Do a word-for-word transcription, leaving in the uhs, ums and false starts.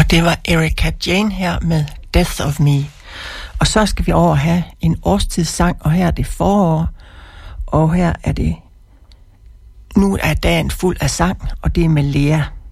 Og det var Erika Jane her med Death of Me. Og så skal vi over og have en årstidssang, og her er det forår, og her er det, nu er dagen fuld af sang, og det er med Lea.